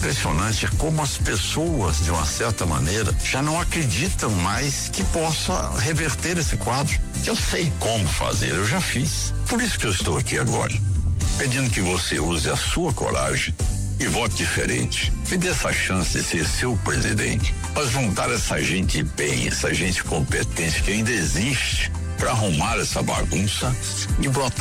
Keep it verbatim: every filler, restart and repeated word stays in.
impressionante como as pessoas, de uma certa maneira, já não acreditam mais que possa reverter esse quadro. Eu sei como fazer, eu já fiz. Por isso que eu estou aqui agora, pedindo que você use a sua coragem e vote diferente. Me dê essa chance de ser seu presidente. Nós juntar essa gente bem, essa gente competente que ainda existe, para arrumar essa bagunça e botar